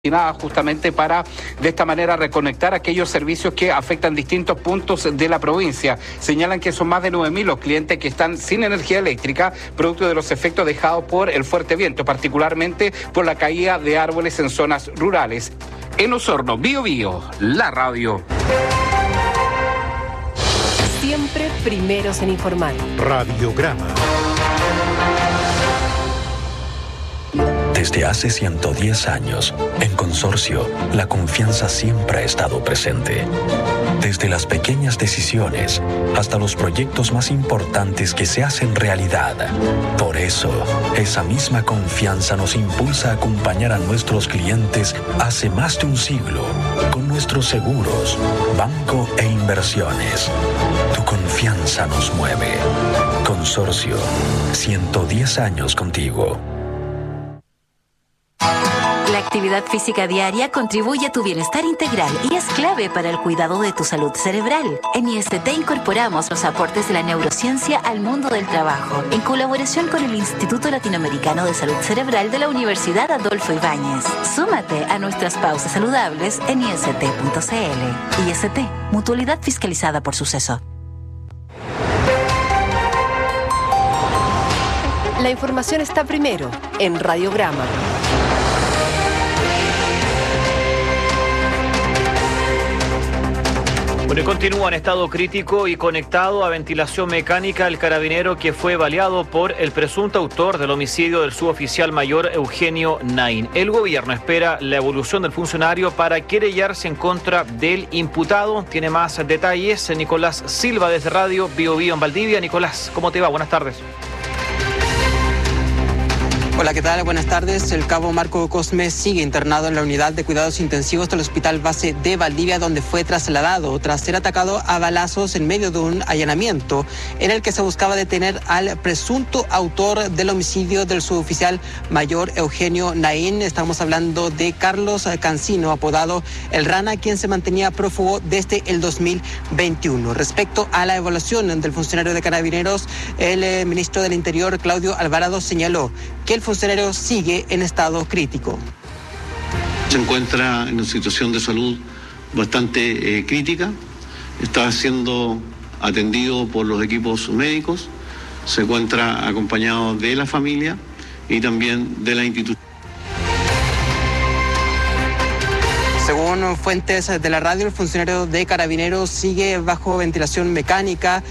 justamente para de esta manera reconectar aquellos servicios que afectan distintos puntos de la provincia. Señalan que son más de 9.000 los clientes que están sin energía eléctrica, producto de los efectos dejados por el fuerte viento, particularmente por la caída de árboles en zonas rurales. En Osorno, Bío Bío, la radio. Siempre primeros en informar. Radiograma. Desde hace 110 años, en Consorcio, la confianza siempre ha estado presente. Desde las pequeñas decisiones hasta los proyectos más importantes que se hacen realidad. Por eso, esa misma confianza nos impulsa a acompañar a nuestros clientes hace más de un siglo con nuestros seguros, banco e inversiones. Tu confianza nos mueve. Consorcio, 110 años contigo. La actividad física diaria contribuye a tu bienestar integral y es clave para el cuidado de tu salud cerebral. En IST incorporamos los aportes de la neurociencia al mundo del trabajo, en colaboración con el Instituto Latinoamericano de Salud Cerebral de la Universidad Adolfo Ibáñez. Súmate a nuestras pausas saludables en ist.cl. IST, mutualidad fiscalizada por Suceso. La información está primero en Radiograma. Bueno, continúa en estado crítico y conectado a ventilación mecánica el carabinero que fue baleado por el presunto autor del homicidio del suboficial mayor Eugenio Naín. El gobierno espera la evolución del funcionario para querellarse en contra del imputado. Tiene más detalles Nicolás Silva desde Radio Bío Bío en Valdivia. Nicolás, ¿cómo te va? Buenas tardes. Hola, ¿qué tal? Buenas tardes. El cabo Marco Cosme sigue internado en la unidad de cuidados intensivos del Hospital Base de Valdivia, donde fue trasladado tras ser atacado a balazos en medio de un allanamiento en el que se buscaba detener al presunto autor del homicidio del suboficial mayor Eugenio Naín. Estamos hablando de Carlos Cancino, apodado El Rana, quien se mantenía prófugo desde el 2021. Respecto a la evaluación del funcionario de Carabineros, el ministro del Interior, Claudio Alvarado, señaló que el funcionario sigue en estado crítico. Se encuentra en una situación de salud bastante crítica, está siendo atendido por los equipos médicos, se encuentra acompañado de la familia y también de la institución. Según fuentes de la radio, el funcionario de Carabineros sigue bajo ventilación mecánica,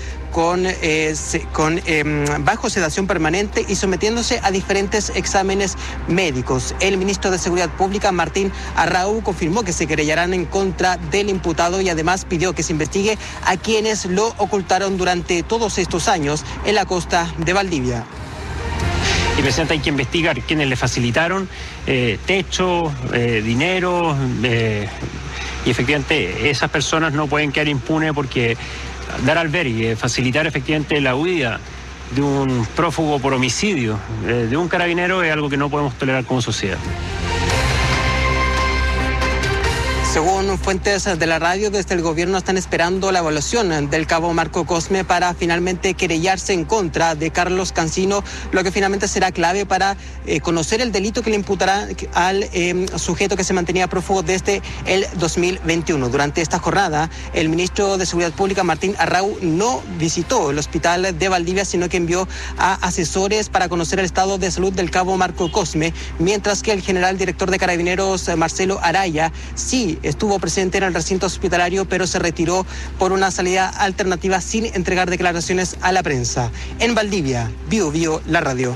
bajo sedación permanente y sometiéndose a diferentes exámenes médicos. El ministro de Seguridad Pública, Martín Arrau, confirmó que se querellarán en contra del imputado y además pidió que se investigue a quienes lo ocultaron durante todos estos años en la costa de Valdivia. Y presidente, hay que investigar quienes le facilitaron techo, dinero, y efectivamente esas personas no pueden quedar impunes porque dar albergue, facilitar efectivamente la huida de un prófugo por homicidio de un carabinero es algo que no podemos tolerar como sociedad. Según fuentes de la radio, desde el gobierno están esperando la evaluación del cabo Marco Cosme para finalmente querellarse en contra de Carlos Cancino, lo que finalmente será clave para conocer el delito que le imputará al sujeto que se mantenía prófugo desde el 2021. Durante esta jornada, el ministro de Seguridad Pública, Martín Arrau, no visitó el hospital de Valdivia, sino que envió a asesores para conocer el estado de salud del cabo Marco Cosme, mientras que el general director de Carabineros, Marcelo Araya, sí estuvo presente en el recinto hospitalario, pero se retiró por una salida alternativa sin entregar declaraciones a la prensa. En Valdivia, Bío Bío, la radio.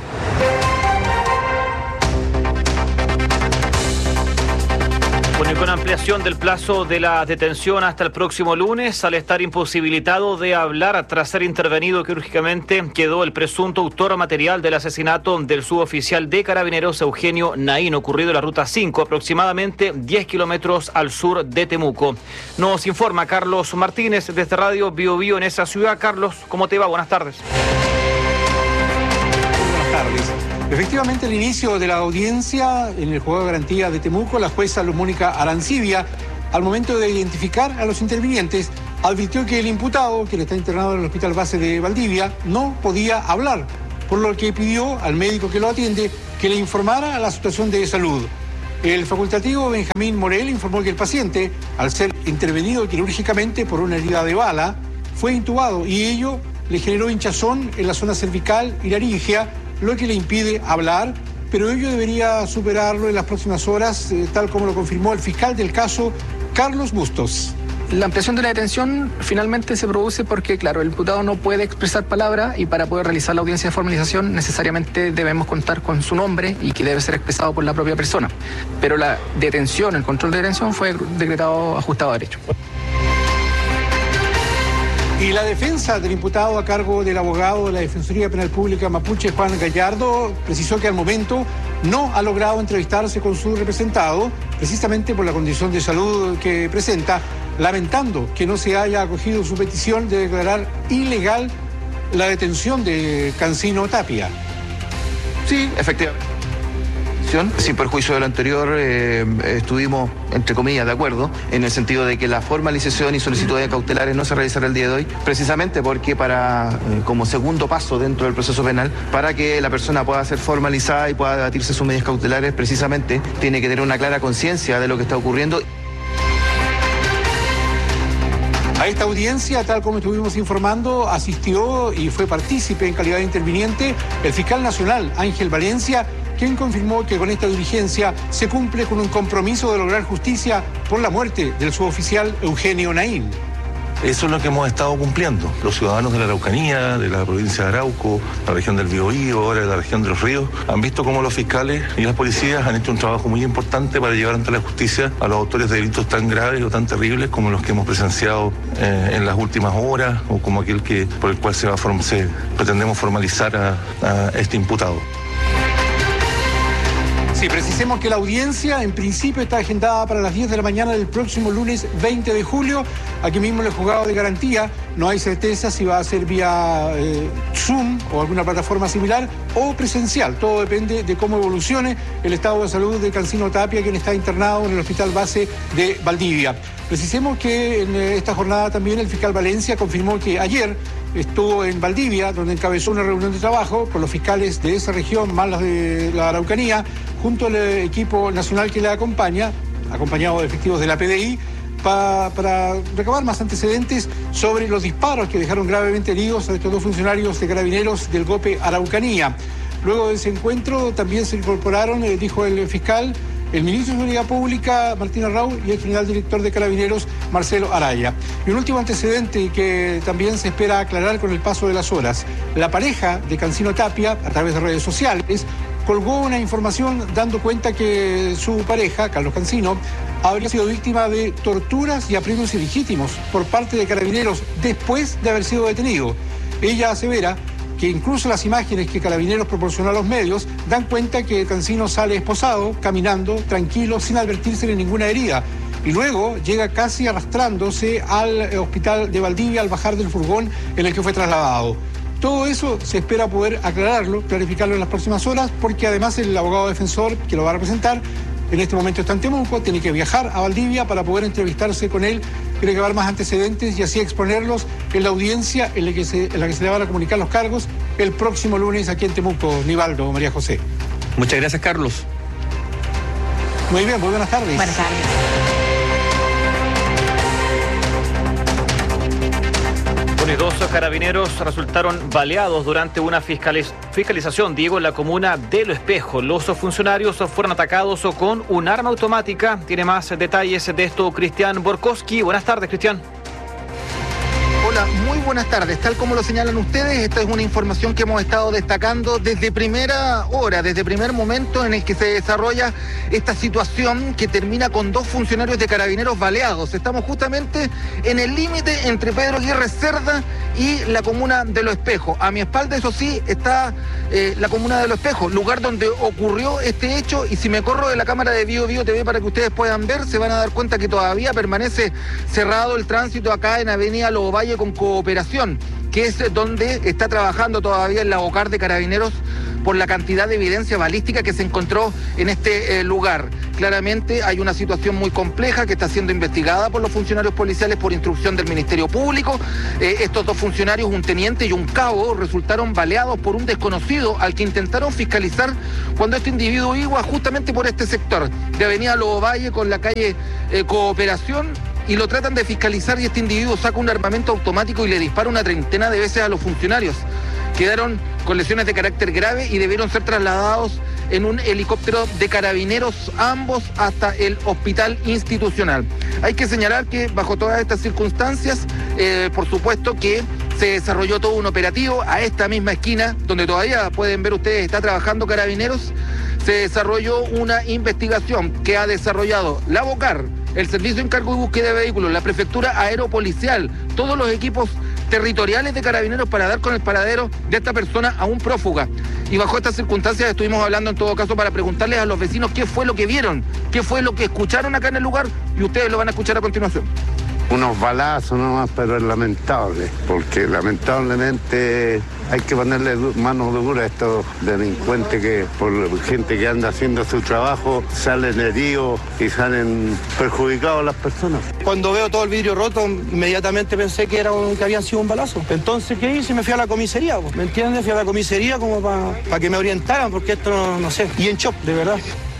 Bueno, y con ampliación del plazo de la detención hasta el próximo lunes, al estar imposibilitado de hablar tras ser intervenido quirúrgicamente, quedó el presunto autor material del asesinato del suboficial de Carabineros Eugenio Naín, ocurrido en la Ruta 5, aproximadamente 10 kilómetros al sur de Temuco. Nos informa Carlos Martínez desde Radio Bío Bío en esa ciudad. Carlos, ¿cómo te va? Buenas tardes. Buenas tardes. Efectivamente, el inicio de la audiencia en el juzgado de garantía de Temuco, la jueza Mónica Arancibia, al momento de identificar a los intervinientes, advirtió que el imputado, que está internado en el Hospital Base de Valdivia, no podía hablar, por lo que pidió al médico que lo atiende que le informara a la situación de salud. El facultativo Benjamín Morel informó que el paciente, al ser intervenido quirúrgicamente por una herida de bala, fue intubado y ello le generó hinchazón en la zona cervical y laringea, lo que le impide hablar, pero ello debería superarlo en las próximas horas, tal como lo confirmó el fiscal del caso, Carlos Bustos. La ampliación de la detención finalmente se produce porque, claro, el imputado no puede expresar palabra y para poder realizar la audiencia de formalización necesariamente debemos contar con su nombre y que debe ser expresado por la propia persona. Pero la detención, el control de detención fue decretado ajustado a derecho. Y la defensa del imputado a cargo del abogado de la Defensoría Penal Pública Mapuche, Juan Gallardo, precisó que al momento no ha logrado entrevistarse con su representado, precisamente por la condición de salud que presenta, lamentando que no se haya acogido su petición de declarar ilegal la detención de Cancino Tapia. Sí, efectivamente. Sin perjuicio de lo anterior, estuvimos, entre comillas, de acuerdo, en el sentido de que la formalización y solicitudes cautelares no se realizará el día de hoy, precisamente porque como segundo paso dentro del proceso penal, para que la persona pueda ser formalizada y pueda debatirse sus medidas cautelares, precisamente tiene que tener una clara conciencia de lo que está ocurriendo. A esta audiencia, tal como estuvimos informando, asistió y fue partícipe en calidad de interviniente el fiscal nacional, Ángel Valencia, quien confirmó que con esta diligencia se cumple con un compromiso de lograr justicia por la muerte del suboficial Eugenio Naín. Eso es lo que hemos estado cumpliendo. Los ciudadanos de la Araucanía, de la provincia de Arauco, la región del Biobío, ahora de la región de los Ríos, han visto cómo los fiscales y las policías han hecho un trabajo muy importante para llevar ante la justicia a los autores de delitos tan graves o tan terribles como los que hemos presenciado en las últimas horas o como aquel por el cual pretendemos formalizar a este imputado. Sí, precisemos que la audiencia en principio está agendada para las 10 de la mañana del próximo lunes 20 de julio. Aquí mismo en el juzgado de garantía no hay certeza si va a ser vía Zoom o alguna plataforma similar o presencial. Todo depende de cómo evolucione el estado de salud de Cancino Tapia, quien está internado en el Hospital Base de Valdivia. Precisemos que en esta jornada también el fiscal Valencia confirmó que ayer estuvo en Valdivia, donde encabezó una reunión de trabajo con los fiscales de esa región, más los de la Araucanía, junto al equipo nacional que le acompaña, acompañado de efectivos de la PDI, para recabar más antecedentes sobre los disparos que dejaron gravemente heridos a estos dos funcionarios de Carabineros del GOPE Araucanía. Luego de ese encuentro también se incorporaron, dijo el fiscal, el ministro de Seguridad Pública, Martín Arrau, y el general director de Carabineros, Marcelo Araya. Y un último antecedente que también se espera aclarar con el paso de las horas. La pareja de Cancino Tapia, a través de redes sociales, colgó una información dando cuenta que su pareja, Carlos Cancino, habría sido víctima de torturas y apremios ilegítimos por parte de Carabineros después de haber sido detenido. Ella asevera que incluso las imágenes que Carabineros proporcionó a los medios dan cuenta que Cancino sale esposado, caminando, tranquilo, sin advertirse de ninguna herida. Y luego llega casi arrastrándose al hospital de Valdivia al bajar del furgón en el que fue trasladado. Todo eso se espera poder aclararlo, clarificarlo en las próximas horas, porque además el abogado defensor que lo va a representar en este momento está en Temuco, tiene que viajar a Valdivia para poder entrevistarse con él, tiene que dar más antecedentes y así exponerlos en la audiencia en la que se le van a comunicar los cargos el próximo lunes aquí en Temuco. Nivaldo, María José. Muchas gracias, Carlos. Muy bien, muy buenas tardes. Buenas tardes. Y dos carabineros resultaron baleados durante una fiscalización, Diego, en la comuna de Lo Espejo. Los funcionarios fueron atacados con un arma automática. Tiene más detalles de esto Cristian Borkowski. Buenas tardes, Cristian. Hola, muy buenas tardes. Tal como lo señalan ustedes, esta es una información que hemos estado destacando desde primera hora, desde primer momento en el que se desarrolla esta situación que termina con dos funcionarios de Carabineros baleados. Estamos justamente en el límite entre Pedro Aguirre Cerda y la comuna de Lo Espejo. A mi espalda, eso sí, está la comuna de Lo Espejo, lugar donde ocurrió este hecho, y si me corro de la cámara de Biobío TV para que ustedes puedan ver, se van a dar cuenta que todavía permanece cerrado el tránsito acá en Avenida Lobo Valle con Cooperación, que es donde está trabajando todavía el Labocar de Carabineros por la cantidad de evidencia balística que se encontró en este lugar. Claramente hay una situación muy compleja que está siendo investigada por los funcionarios policiales por instrucción del Ministerio Público. Estos dos funcionarios, un teniente y un cabo, resultaron baleados por un desconocido al que intentaron fiscalizar cuando este individuo iba justamente por este sector de Avenida Lobo Valle con la calle Cooperación, y lo tratan de fiscalizar y este individuo saca un armamento automático y le dispara una treintena de veces a los funcionarios. Quedaron con lesiones de carácter grave y debieron ser trasladados en un helicóptero de carabineros, ambos hasta el hospital institucional. Hay que señalar que bajo todas estas circunstancias, por supuesto que se desarrolló todo un operativo a esta misma esquina, donde todavía pueden ver ustedes, está trabajando Carabineros. Se desarrolló una investigación que ha desarrollado la BOCAR, el Servicio de Encargo y Búsqueda de Vehículos, la Prefectura Aeropolicial, todos los equipos territoriales de Carabineros para dar con el paradero de esta persona aún prófuga. Y bajo estas circunstancias estuvimos hablando en todo caso para preguntarles a los vecinos qué fue lo que vieron, qué fue lo que escucharon acá en el lugar, y ustedes lo van a escuchar a continuación. Unos balazos nomás, pero es lamentable, porque lamentablemente hay que ponerle mano dura a estos delincuentes que por gente que anda haciendo su trabajo salen heridos y salen perjudicados las personas. Cuando veo todo el vidrio roto, inmediatamente pensé que habían sido un balazo. Entonces, ¿qué hice? Me fui a la comisaría, ¿me entiendes? Fui a la comisaría como para que me orientaran, porque esto no sé. Y en shock, de verdad.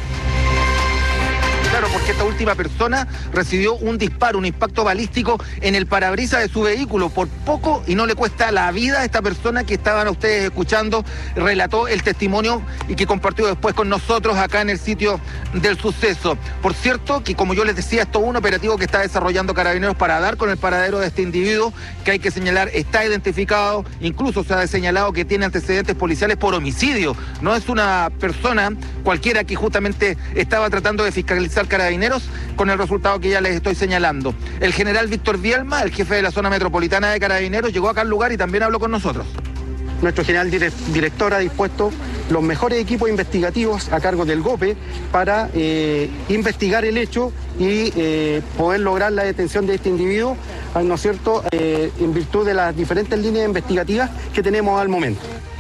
Claro, porque esta última persona recibió un disparo, un impacto balístico en el parabrisas de su vehículo. Por poco y no le cuesta la vida a esta persona que estaban ustedes escuchando, relató el testimonio y que compartió después con nosotros acá en el sitio del suceso. Por cierto, que como yo les decía, esto es un operativo que está desarrollando Carabineros para dar con el paradero de este individuo, que hay que señalar, está identificado, incluso se ha señalado que tiene antecedentes policiales por homicidio. No es una persona cualquiera que justamente estaba tratando de fiscalizar Carabineros, con el resultado que ya les estoy señalando. El general Víctor Bielma, el jefe de la zona metropolitana de Carabineros, llegó acá al lugar y también habló con nosotros. Nuestro general director ha dispuesto los mejores equipos investigativos a cargo del GOPE para investigar el hecho y poder lograr la detención de este individuo, ¿no es cierto?, en virtud de las diferentes líneas investigativas que tenemos al momento.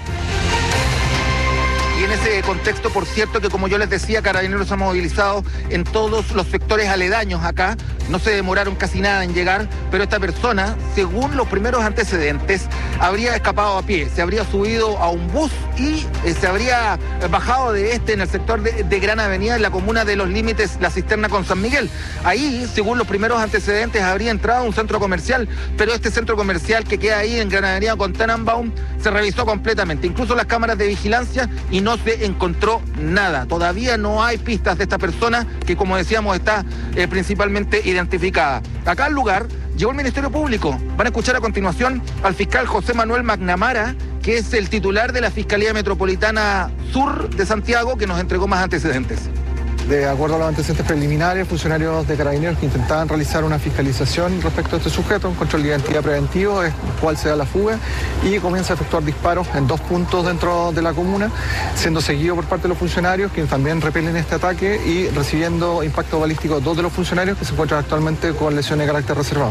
Y en ese contexto, por cierto, que como yo les decía, Carabineros ha movilizado en todos los sectores aledaños acá. No se demoraron casi nada en llegar, pero esta persona, según los primeros antecedentes, habría escapado a pie, se habría subido a un bus y se habría bajado de en el sector de Gran Avenida, en la comuna de Los Límites, La Cisterna con San Miguel. Ahí, según los primeros antecedentes, habría entrado a un centro comercial, pero este centro comercial que queda ahí en Gran Avenida con Tannenbaum se revisó completamente, incluso las cámaras de vigilancia, y no se encontró nada. Todavía no hay pistas de esta persona que, como decíamos, está principalmente identificada. Acá al lugar llegó el Ministerio Público. Van a escuchar a continuación al fiscal José Manuel McNamara, que es el titular de la Fiscalía Metropolitana Sur de Santiago, que nos entregó más antecedentes. De acuerdo a los antecedentes preliminares, funcionarios de Carabineros que intentaban realizar una fiscalización respecto a este sujeto, un control de identidad preventivo, es cual se da la fuga y comienza a efectuar disparos en 2 puntos dentro de la comuna, siendo seguido por parte de los funcionarios, quienes también repelen este ataque y recibiendo impacto balístico 2 de los funcionarios que se encuentran actualmente con lesiones de carácter reservado.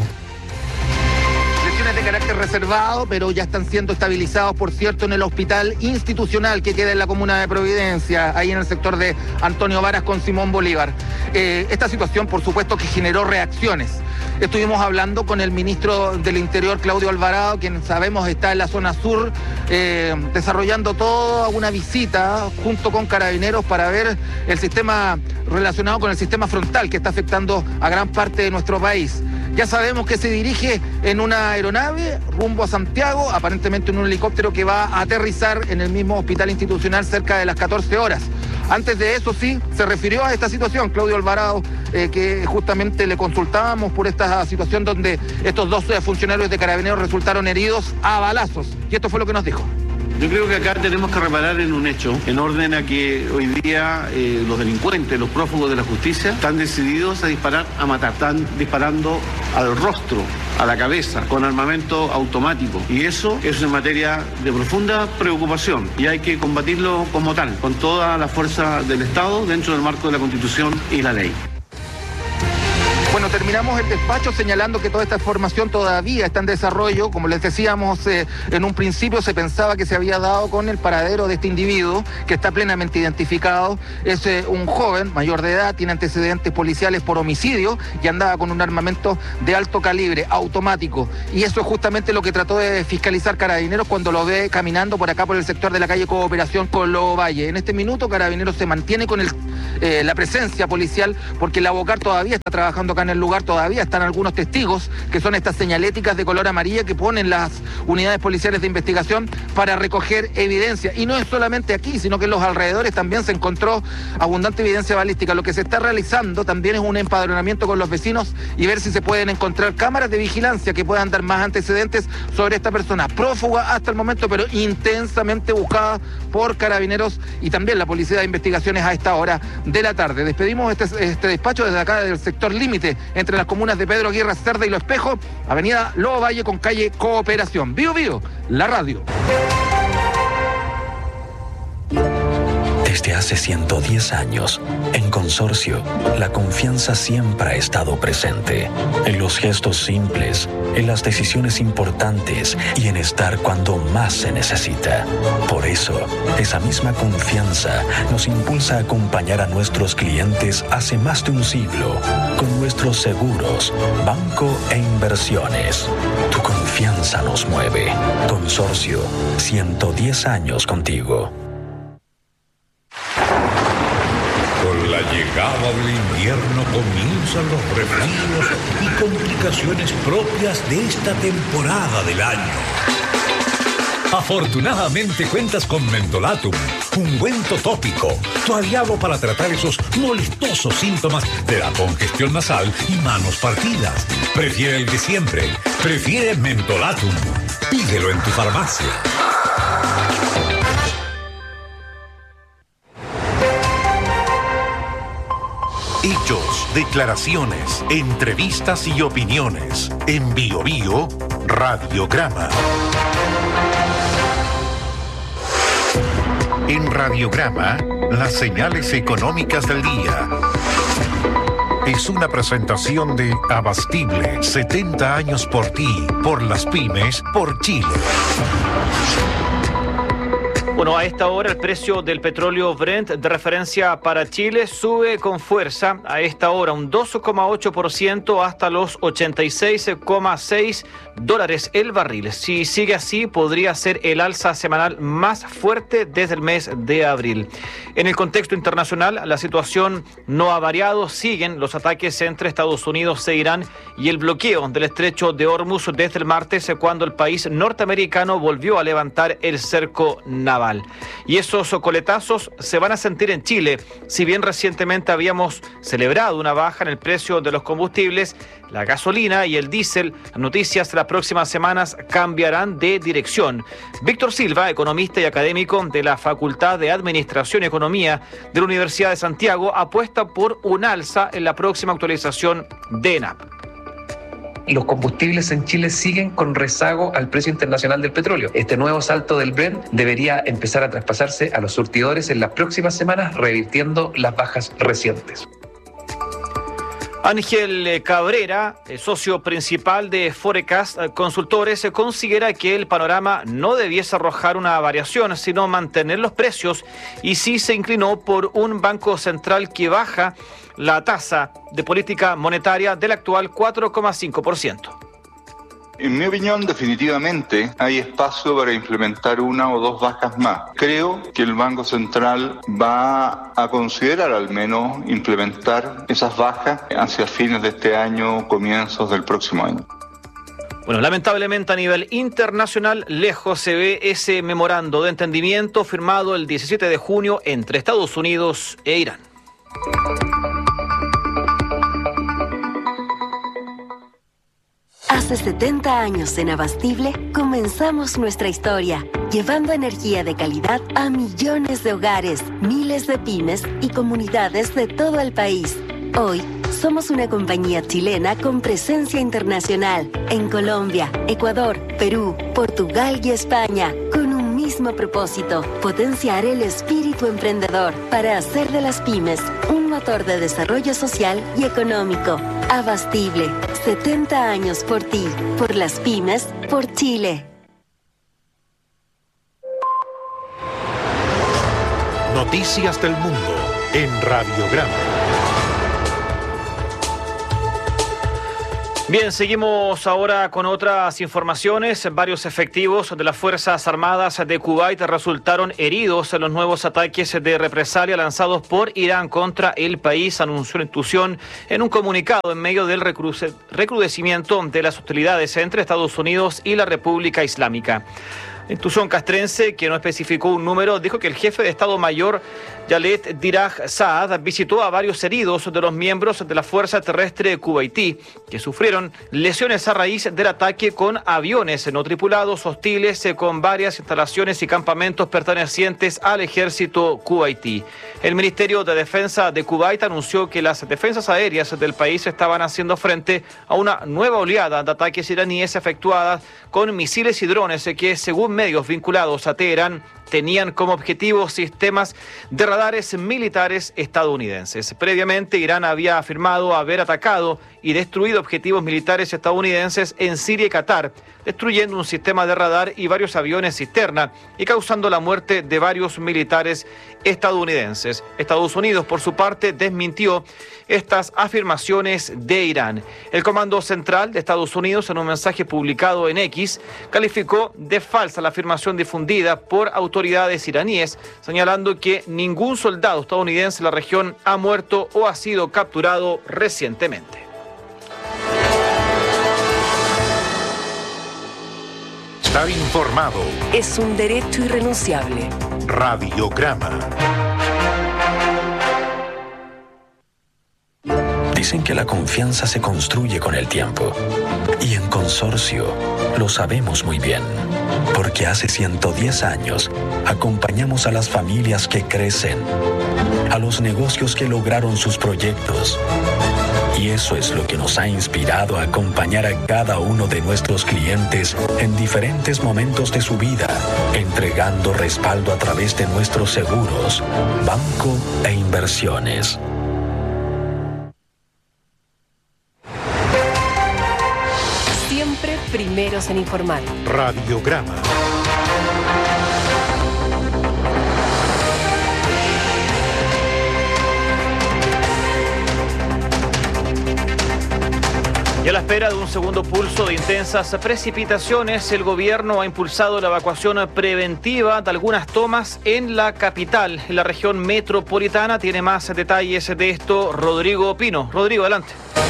De carácter reservado, pero ya están siendo estabilizados, por cierto, en el hospital institucional que queda en la comuna de Providencia, ahí en el sector de Antonio Varas con Simón Bolívar. Esta situación, por supuesto, que generó reacciones. Estuvimos hablando con el ministro del Interior, Claudio Alvarado, quien sabemos está en la zona sur, desarrollando toda una visita junto con Carabineros para ver el sistema relacionado con el sistema frontal que está afectando a gran parte de nuestro país. Ya sabemos que se dirige en una aeronave rumbo a Santiago, aparentemente en un helicóptero que va a aterrizar en el mismo hospital institucional cerca de las 14 horas. Antes de eso sí, se refirió a esta situación, Claudio Alvarado, que justamente le consultábamos por esta situación donde estos 12 funcionarios de Carabineros resultaron heridos a balazos. Y esto fue lo que nos dijo. Yo creo que acá tenemos que reparar en un hecho, en orden a que hoy día los delincuentes, los prófugos de la justicia, están decididos a disparar, a matar. Están disparando al rostro, a la cabeza, con armamento automático. Y eso es una materia de profunda preocupación y hay que combatirlo como tal, con toda la fuerza del Estado dentro del marco de la Constitución y la ley. Bueno, terminamos el despacho señalando que toda esta información todavía está en desarrollo. Como les decíamos, en un principio se pensaba que se había dado con el paradero de este individuo, que está plenamente identificado. Es un joven mayor de edad, tiene antecedentes policiales por homicidio y andaba con un armamento de alto calibre, automático. Y eso es justamente lo que trató de fiscalizar Carabineros cuando lo ve caminando por acá por el sector de la calle Cooperación con Lobo Valle. En este minuto Carabineros se mantiene con la presencia policial porque la Bocar todavía está trabajando acá en el lugar, todavía están algunos testigos, que son estas señaléticas de color amarilla que ponen las unidades policiales de investigación para recoger evidencia. Y no es solamente aquí, sino que en los alrededores también se encontró abundante evidencia balística. Lo que se está realizando también es un empadronamiento con los vecinos y ver si se pueden encontrar cámaras de vigilancia que puedan dar más antecedentes sobre esta persona prófuga hasta el momento, pero intensamente buscada por Carabineros y también la Policía de Investigaciones a esta hora de la tarde. Despedimos este despacho desde acá del sector límite entre las comunas de Pedro Aguirre Cerda y Lo Espejo, avenida Lobo Valle con calle Cooperación. Bío Bío, la radio. Desde hace 110 años, en Consorcio, la confianza siempre ha estado presente. En los gestos simples, en las decisiones importantes y en estar cuando más se necesita. Por eso, esa misma confianza nos impulsa a acompañar a nuestros clientes hace más de un siglo con nuestros seguros, banco e inversiones. Tu confianza nos mueve. Consorcio, 110 años contigo. Con la llegada del invierno comienzan los resfríos y complicaciones propias de esta temporada del año. Afortunadamente cuentas con Mentolatum, ungüento tópico, tu aliado para tratar esos molestosos síntomas de la congestión nasal y manos partidas. Prefiere el de siempre, prefiere Mentolatum. Pídelo en tu farmacia. Hechos, declaraciones, entrevistas y opiniones. En Bío Bío, Radiograma. En Radiograma, las señales económicas del día. Es una presentación de Abastible, 70 años por ti, por las pymes, por Chile. Bueno, a esta hora el precio del petróleo Brent de referencia para Chile sube con fuerza. A esta hora un 2,8% hasta los $86,6 el barril. Si sigue así, podría ser el alza semanal más fuerte desde el mes de abril. En el contexto internacional, la situación no ha variado. Siguen los ataques entre Estados Unidos e Irán y el bloqueo del estrecho de Hormuz desde el martes, cuando el país norteamericano volvió a levantar el cerco naval. Y esos coletazos se van a sentir en Chile. Si bien recientemente habíamos celebrado una baja en el precio de los combustibles, la gasolina y el diésel, las noticias de las próximas semanas cambiarán de dirección. Víctor Silva, economista y académico de la Facultad de Administración y Economía de la Universidad de Santiago, apuesta por un alza en la próxima actualización de ENAP. Los combustibles en Chile siguen con rezago al precio internacional del petróleo. Este nuevo salto del Brent debería empezar a traspasarse a los surtidores en las próximas semanas, revirtiendo las bajas recientes. Ángel Cabrera, socio principal de Forecast Consultores, considera que el panorama no debiese arrojar una variación, sino mantener los precios, y sí se inclinó por un banco central que baja la tasa de política monetaria del actual 4,5%. En mi opinión, definitivamente hay espacio para implementar una o dos bajas más. Creo que el Banco Central va a considerar al menos implementar esas bajas hacia fines de este año, comienzos del próximo año. Bueno, lamentablemente a nivel internacional, lejos se ve ese memorando de entendimiento firmado el 17 de junio entre Estados Unidos e Irán. Hace 70 años en Abastible comenzamos nuestra historia, llevando energía de calidad a millones de hogares, miles de pymes y comunidades de todo el país. Hoy somos una compañía chilena con presencia internacional en Colombia, Ecuador, Perú, Portugal y España, con un mismo propósito: potenciar el espíritu emprendedor para hacer de las pymes un motor de desarrollo social y económico. Abastible, 70 años por ti, por las pymes, por Chile. Noticias del mundo en Radiograma. Bien, seguimos ahora con otras informaciones. Varios efectivos de las Fuerzas Armadas de Kuwait resultaron heridos en los nuevos ataques de represalia lanzados por Irán contra el país, anunció la institución en un comunicado en medio del recrudecimiento de las hostilidades entre Estados Unidos y la República Islámica. La institución castrense, que no especificó un número, dijo que el jefe de Estado Mayor, Khaled Diraj Saad, visitó a varios heridos de los miembros de la Fuerza Terrestre kuwaití, que sufrieron lesiones a raíz del ataque con aviones no tripulados hostiles con varias instalaciones y campamentos pertenecientes al ejército kuwaití. El Ministerio de Defensa de Kuwait anunció que las defensas aéreas del país estaban haciendo frente a una nueva oleada de ataques iraníes efectuadas con misiles y drones que, según medios vinculados a Teherán, tenían como objetivo sistemas de radares militares estadounidenses. Previamente, Irán había afirmado haber atacado y destruido objetivos militares estadounidenses en Siria y Qatar, destruyendo un sistema de radar y varios aviones cisterna y causando la muerte de varios militares estadounidenses. Estados Unidos, por su parte, desmintió estas afirmaciones de Irán. El Comando Central de Estados Unidos, en un mensaje publicado en X, calificó de falsa la afirmación difundida por autoridades iraníes, señalando que ningún soldado estadounidense en la región ha muerto o ha sido capturado recientemente. Estar informado es un derecho irrenunciable. Radiograma. Dicen que la confianza se construye con el tiempo. Y en Consorcio lo sabemos muy bien. Porque hace 110 años acompañamos a las familias que crecen, a los negocios que lograron sus proyectos. Y eso es lo que nos ha inspirado a acompañar a cada uno de nuestros clientes en diferentes momentos de su vida, entregando respaldo a través de nuestros seguros, banco e inversiones. Siempre primeros en informar. Radiograma. Y a la espera de un segundo pulso de intensas precipitaciones, el gobierno ha impulsado la evacuación preventiva de algunas tomas en la capital, en la región metropolitana. Tiene más detalles de esto Rodrigo Pino. Rodrigo, adelante.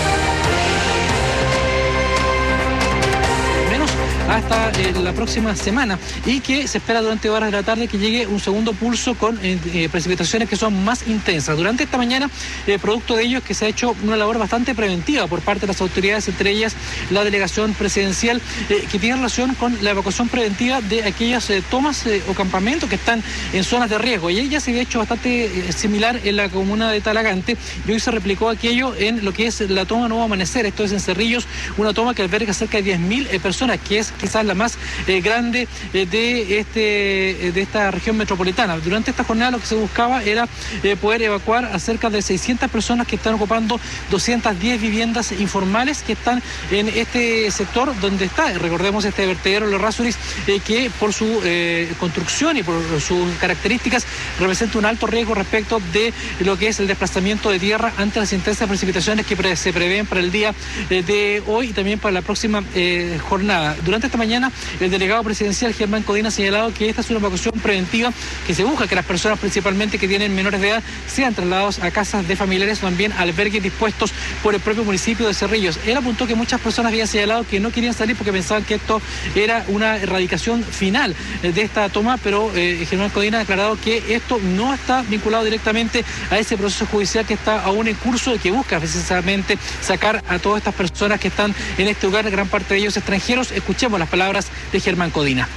Hasta la próxima semana, y que se espera durante horas de la tarde que llegue un segundo pulso con precipitaciones que son más intensas. Durante esta mañana, producto de ello es que se ha hecho una labor bastante preventiva por parte de las autoridades, entre ellas la delegación presidencial, que tiene relación con la evacuación preventiva de aquellas tomas o campamentos que están en zonas de riesgo. Y ella se había hecho bastante similar en la comuna de Talagante, y hoy se replicó aquello en lo que es la toma Nuevo Amanecer. Esto es en Cerrillos, una toma que alberga cerca de 10.000 personas, que es quizás la más grande de esta región metropolitana. Durante esta jornada lo que se buscaba era poder evacuar a cerca de 600 personas que están ocupando 210 viviendas informales que están en este sector donde está, recordemos, este vertedero Los Rasuris, que por su construcción y por sus características representa un alto riesgo respecto de lo que es el desplazamiento de tierra ante las intensas precipitaciones que se prevén para el día de hoy y también para la próxima jornada. Durante esta mañana, el delegado presidencial Germán Codina ha señalado que esta es una evacuación preventiva, que se busca que las personas principalmente que tienen menores de edad sean trasladados a casas de familiares o también albergues dispuestos por el propio municipio de Cerrillos. Él apuntó que muchas personas habían señalado que no querían salir porque pensaban que esto era una erradicación final de esta toma, pero Germán Codina ha declarado que esto no está vinculado directamente a ese proceso judicial que está aún en curso y que busca precisamente sacar a todas estas personas que están en este lugar, gran parte de ellos extranjeros. Escuchemos las palabras de Germán Codina.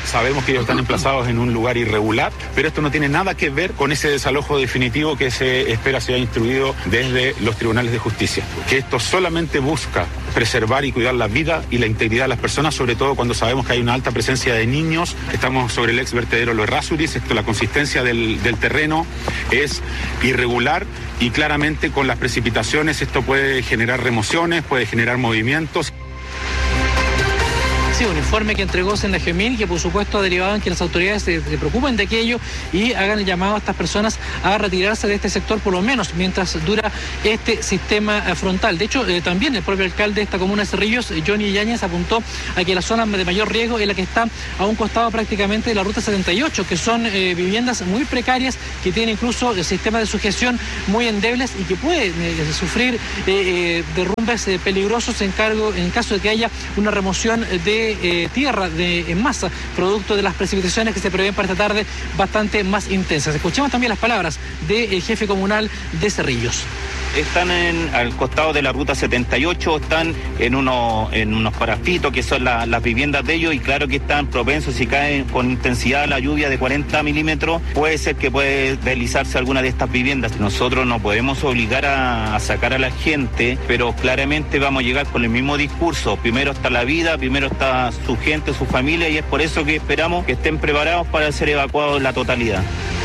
Sabemos que ellos están emplazados en un lugar irregular, pero esto no tiene nada que ver con ese desalojo definitivo que se espera sea instruido desde los tribunales de justicia. Que esto solamente busca preservar y cuidar la vida y la integridad de las personas, sobre todo cuando sabemos que hay una alta presencia de niños. Estamos sobre el ex vertedero Los Errázuriz. La consistencia del terreno es irregular y claramente con las precipitaciones esto puede generar remociones, puede generar movimientos. Sí, un informe que entregó Senagiomin, que por supuesto ha derivado en que las autoridades se preocupen de aquello y hagan el llamado a estas personas a retirarse de este sector, por lo menos mientras dura este sistema frontal. De hecho, también el propio alcalde de esta comuna de Cerrillos, Johnny Yáñez, apuntó a que la zona de mayor riesgo es la que está a un costado prácticamente de la ruta 78, que son viviendas muy precarias, que tienen incluso sistemas de sujeción muy endebles y que pueden sufrir derrumbes peligrosos en caso de que haya una remoción de tierra en masa, producto de las precipitaciones que se prevén para esta tarde bastante más intensas. Escuchemos también las palabras del jefe comunal de Cerrillos. Están al costado de la ruta 78, están en unos parafitos que son las viviendas de ellos, y claro que están propensos, si caen con intensidad la lluvia de 40 milímetros, puede ser que puede deslizarse alguna de estas viviendas. Nosotros no podemos obligar a sacar a la gente, pero claramente vamos a llegar con el mismo discurso. Primero está la vida, primero está su gente, su familia, y es por eso que esperamos que estén preparados para ser evacuados en la totalidad.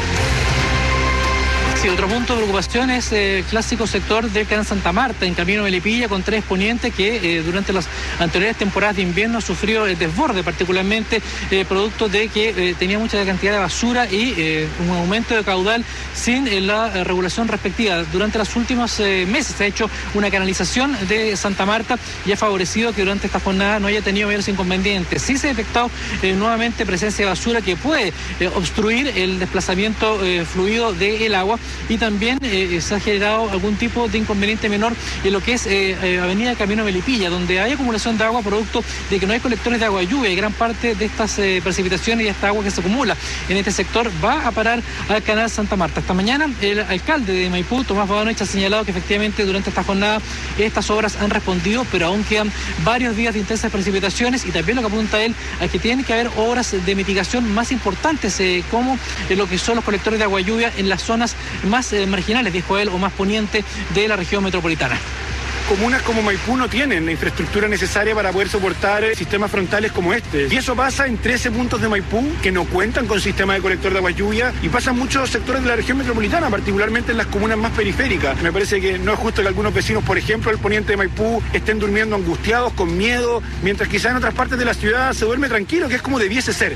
Sí, otro punto de preocupación es el clásico sector del Canal Santa Marta, en camino a Melipilla, con 3 ponientes que durante las anteriores temporadas de invierno sufrió el desborde, particularmente producto de que tenía mucha cantidad de basura y un aumento de caudal sin la regulación respectiva. Durante los últimos meses se ha hecho una canalización de Santa Marta y ha favorecido que durante esta jornada no haya tenido mayores inconvenientes. Sí se ha detectado nuevamente presencia de basura que puede obstruir el desplazamiento fluido del agua, y también se ha generado algún tipo de inconveniente menor en lo que es Avenida Camino Melipilla, donde hay acumulación de agua producto de que no hay colectores de agua de lluvia, y gran parte de estas precipitaciones y esta agua que se acumula en este sector va a parar al Canal Santa Marta. Esta mañana el alcalde de Maipú, Tomás Bodanovich, ha señalado que efectivamente durante esta jornada estas obras han respondido, pero aún quedan varios días de intensas precipitaciones, y también lo que apunta él a que tiene que haber obras de mitigación más importantes, como lo que son los colectores de agua de lluvia en las zonas más marginales, dijo él, o más poniente de la región metropolitana. Comunas como Maipú no tienen la infraestructura necesaria para poder soportar sistemas frontales como este. Y eso pasa en 13 puntos de Maipú que no cuentan con sistema de colector de agua lluvia, y pasa en muchos sectores de la región metropolitana, particularmente en las comunas más periféricas. Me parece que no es justo que algunos vecinos, por ejemplo, del poniente de Maipú, estén durmiendo angustiados, con miedo, mientras quizá en otras partes de la ciudad se duerme tranquilo, que es como debiese ser.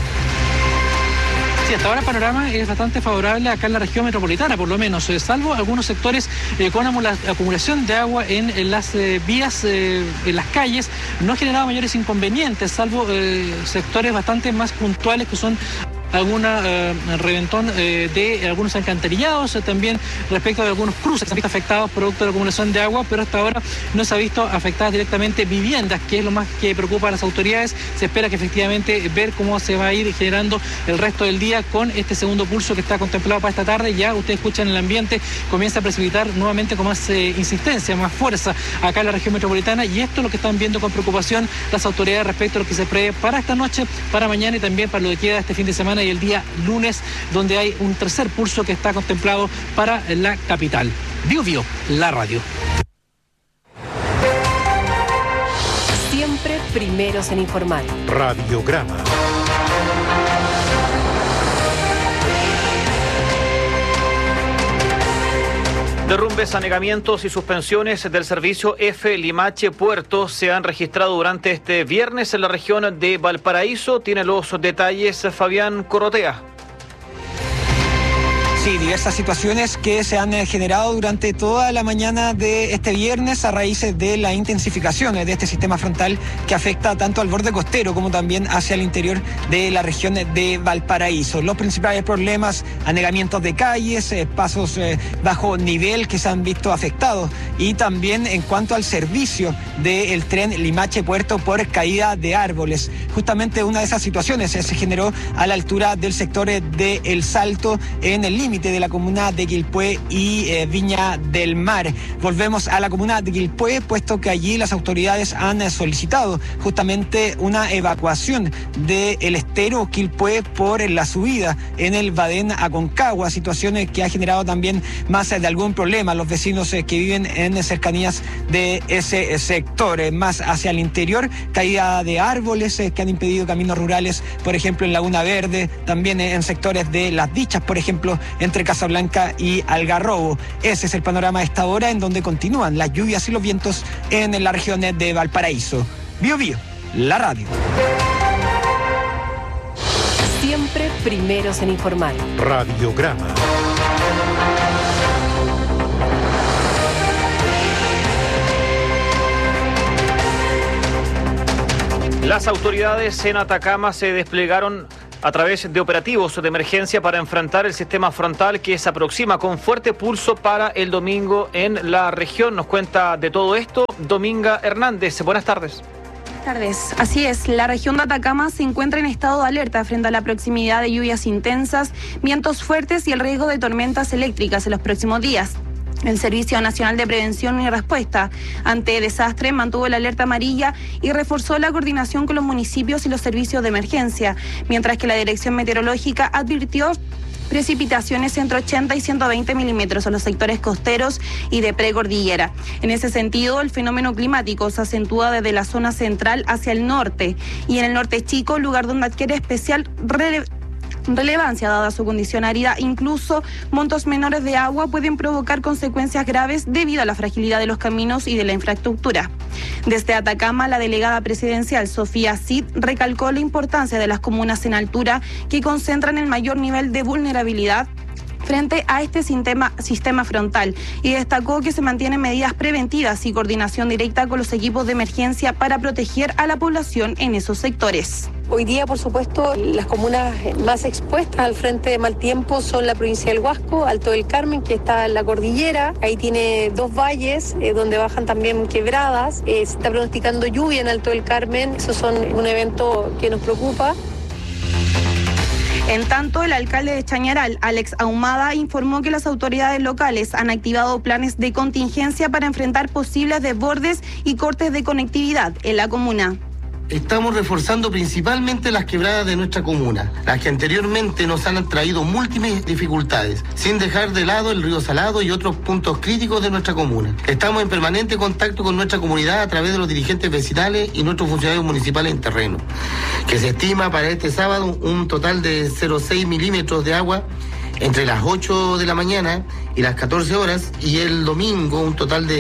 Sí, hasta ahora el panorama es bastante favorable acá en la región metropolitana, por lo menos, salvo algunos sectores con acumulación de agua en las vías, en las calles. No ha generado mayores inconvenientes, salvo sectores bastante más puntuales, que son alguna reventón de algunos alcantarillados, también respecto de algunos cruces que se han visto afectados producto de la acumulación de agua, pero hasta ahora no se ha visto afectadas directamente viviendas, que es lo más que preocupa a las autoridades. Se espera que efectivamente ver cómo se va a ir generando el resto del día con este segundo pulso que está contemplado para esta tarde. Ya ustedes escuchan el ambiente, comienza a precipitar nuevamente con más insistencia, más fuerza acá en la región metropolitana, y esto es lo que están viendo con preocupación las autoridades respecto a lo que se prevé para esta noche, para mañana y también para lo que queda este fin de semana y el día lunes, donde hay un tercer pulso que está contemplado para la capital. Bio, la radio. Siempre primeros en informar. Radiograma. Derrumbes, anegamientos y suspensiones del servicio F Limache Puerto se han registrado durante este viernes en la región de Valparaíso. Tiene los detalles Fabián Corrotea. Sí, diversas situaciones que se han generado durante toda la mañana de este viernes a raíz de la intensificación de este sistema frontal que afecta tanto al borde costero como también hacia el interior de la región de Valparaíso. Los principales problemas: anegamientos de calles, pasos bajo nivel que se han visto afectados, y también en cuanto al servicio del tren Limache Puerto por caída de árboles. Justamente una de esas situaciones se generó a la altura del sector de El Salto, en el límite límite de la comuna de Quilpué y Viña del Mar. Volvemos a la comuna de Quilpué, puesto que allí las autoridades han solicitado justamente una evacuación del estero Quilpué por la subida en el Badén Aconcagua, situaciones que ha generado también más de algún problema a los vecinos que viven en cercanías de ese sector. Más hacia el interior, caída de árboles que han impedido caminos rurales, por ejemplo en Laguna Verde, también en sectores de Las Dichas, por ejemplo, entre Casablanca y Algarrobo. Ese es el panorama de esta hora, en donde continúan las lluvias y los vientos en la región de Valparaíso. Bío Bío, la radio. Siempre primeros en informar. Radiograma. Las autoridades en Atacama se desplegaron a través de operativos de emergencia para enfrentar el sistema frontal que se aproxima con fuerte pulso para el domingo en la región. Nos cuenta de todo esto Dominga Hernández. Buenas tardes. Buenas tardes. Así es, la región de Atacama se encuentra en estado de alerta frente a la proximidad de lluvias intensas, vientos fuertes y el riesgo de tormentas eléctricas en los próximos días. El Servicio Nacional de Prevención y Respuesta ante Desastre mantuvo la alerta amarilla y reforzó la coordinación con los municipios y los servicios de emergencia, mientras que la Dirección Meteorológica advirtió precipitaciones entre 80 y 120 milímetros en los sectores costeros y de precordillera. En ese sentido, el fenómeno climático se acentúa desde la zona central hacia el norte y en el norte chico, lugar donde adquiere especial relevancia dada su condición árida. Incluso montos menores de agua pueden provocar consecuencias graves debido a la fragilidad de los caminos y de la infraestructura. Desde Atacama, la delegada presidencial Sofía Cid recalcó la importancia de las comunas en altura que concentran el mayor nivel de vulnerabilidad frente a este sistema frontal y destacó que se mantienen medidas preventivas y coordinación directa con los equipos de emergencia para proteger a la población en esos sectores. Hoy día, por supuesto, las comunas más expuestas al frente de mal tiempo son la provincia del Huasco, Alto del Carmen, que está en la cordillera. Ahí tiene dos valles donde bajan también quebradas. Se está pronosticando lluvia en Alto del Carmen. Esos son un evento que nos preocupa. En tanto, el alcalde de Chañaral, Alex Ahumada, informó que las autoridades locales han activado planes de contingencia para enfrentar posibles desbordes y cortes de conectividad en la comuna. Estamos reforzando principalmente las quebradas de nuestra comuna, las que anteriormente nos han traído múltiples dificultades, sin dejar de lado el río Salado y otros puntos críticos de nuestra comuna. Estamos en permanente contacto con nuestra comunidad a través de los dirigentes vecinales y nuestros funcionarios municipales en terreno, que se estima para este sábado un total de 0,6 milímetros de agua entre las 8 de la mañana y las 14 horas, y el domingo un total de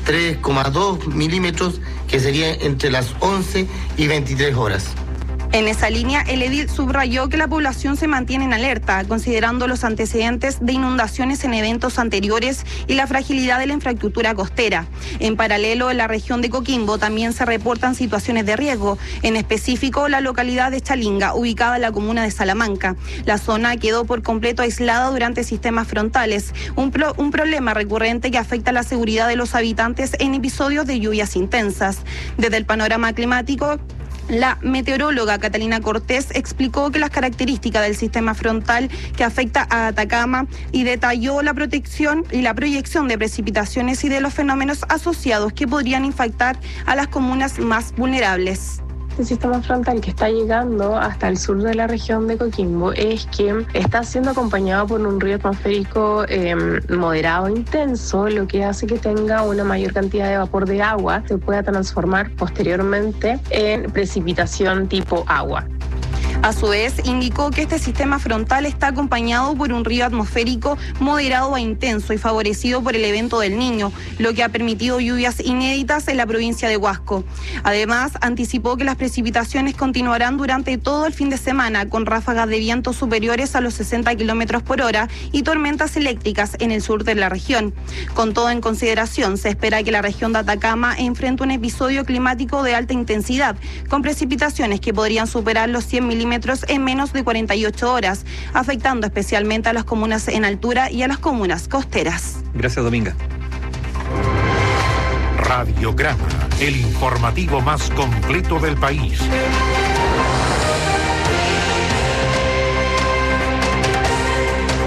3,2 milímetros, que sería entre las 11 y 23 horas. En esa línea, el edil subrayó que la población se mantiene en alerta, considerando los antecedentes de inundaciones en eventos anteriores y la fragilidad de la infraestructura costera. En paralelo, en la región de Coquimbo también se reportan situaciones de riesgo, en específico la localidad de Chalinga, ubicada en la comuna de Salamanca. La zona quedó por completo aislada durante sistemas frontales, un problema recurrente que afecta la seguridad de los habitantes en episodios de lluvias intensas. Desde el panorama climático, la meteoróloga Catalina Cortés explicó que las características del sistema frontal que afecta a Atacama y detalló la protección y la proyección de precipitaciones y de los fenómenos asociados que podrían impactar a las comunas más vulnerables. El sistema frontal que está llegando hasta el sur de la región de Coquimbo es que está siendo acompañado por un río atmosférico moderado e intenso, lo que hace que tenga una mayor cantidad de vapor de agua, se pueda transformar posteriormente en precipitación tipo agua. A su vez, indicó que este sistema frontal está acompañado por un río atmosférico moderado a intenso y favorecido por el evento del Niño, lo que ha permitido lluvias inéditas en la provincia de Huasco. Además, anticipó que las precipitaciones continuarán durante todo el fin de semana, con ráfagas de viento superiores a los 60 kilómetros por hora y tormentas eléctricas en el sur de la región. Con todo en consideración, se espera que la región de Atacama enfrente un episodio climático de alta intensidad, con precipitaciones que podrían superar los 100 milímetros en menos de 48 horas, afectando especialmente a las comunas en altura y a las comunas costeras. Gracias, Dominga. Radiograma, el informativo más completo del país.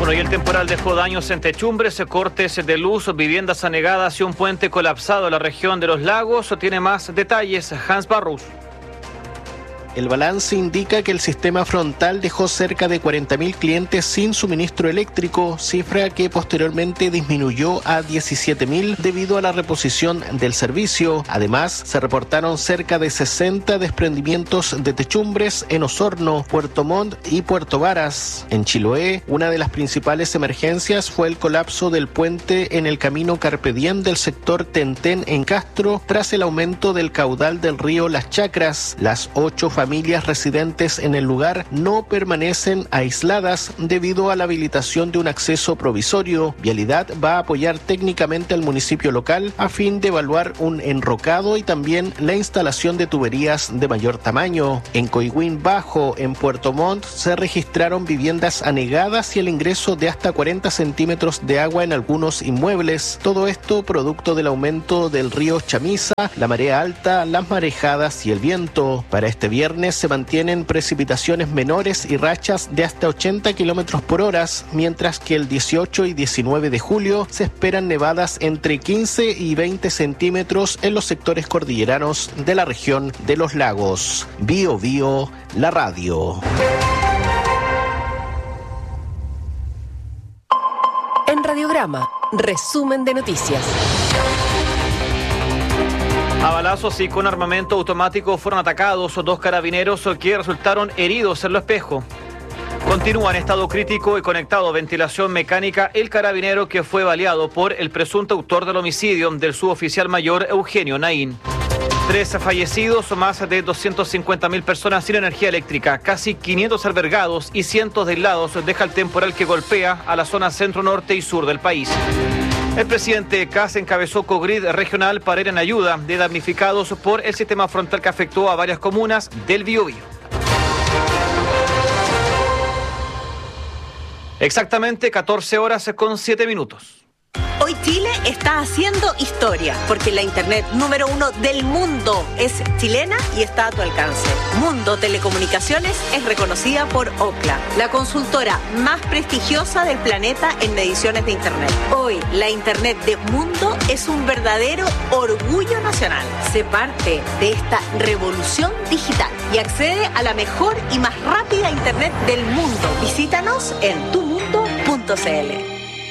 Bueno, y el temporal dejó daños en techumbres, cortes de luz, viviendas anegadas y un puente colapsado en la región de Los Lagos. Tiene más detalles Hans Barrus. El balance indica que el sistema frontal dejó cerca de 40.000 clientes sin suministro eléctrico, cifra que posteriormente disminuyó a 17.000 debido a la reposición del servicio. Además, se reportaron cerca de 60 desprendimientos de techumbres en Osorno, Puerto Montt y Puerto Varas. En Chiloé, una de las principales emergencias fue el colapso del puente en el camino Carpe Diem del sector Tentén en Castro tras el aumento del caudal del río Las Chacras. Las 8 familias residentes en el lugar no permanecen aisladas debido a la habilitación de un acceso provisorio. Vialidad va a apoyar técnicamente al municipio local a fin de evaluar un enrocado y también la instalación de tuberías de mayor tamaño. En Coihuen Bajo, en Puerto Montt, se registraron viviendas anegadas y el ingreso de hasta 40 centímetros de agua en algunos inmuebles. Todo esto producto del aumento del río Chamisa, la marea alta, las marejadas y el viento. Para este viernes se mantienen precipitaciones menores y rachas de hasta 80 kilómetros por hora, mientras que el 18 y 19 de julio se esperan nevadas entre 15 y 20 centímetros en los sectores cordilleranos de la región de Los Lagos. Bio Bio, la radio. En Radiograma, resumen de noticias. A balazos y con armamento automático fueron atacados 2 carabineros que resultaron heridos en Lo Espejo. Continúa en estado crítico y conectado a ventilación mecánica el carabinero que fue baleado por el presunto autor del homicidio del suboficial mayor Eugenio Naín. 3 fallecidos, más de 250.000 personas sin energía eléctrica, casi 500 albergados y cientos de aislados deja el temporal que golpea a la zona centro, norte y sur del país. El presidente Kast encabezó COGRID regional para ir en ayuda de damnificados por el sistema frontal que afectó a varias comunas del Biobío. Exactamente 14 horas con 7 minutos. Hoy Chile está haciendo historia, porque la internet número 1 del mundo es chilena y está a tu alcance. Mundo Telecomunicaciones es reconocida por Ookla, la consultora más prestigiosa del planeta en mediciones de internet. Hoy, la internet de Mundo es un verdadero orgullo nacional. Sé parte de esta revolución digital y accede a la mejor y más rápida internet del mundo. Visítanos en tumundo.cl.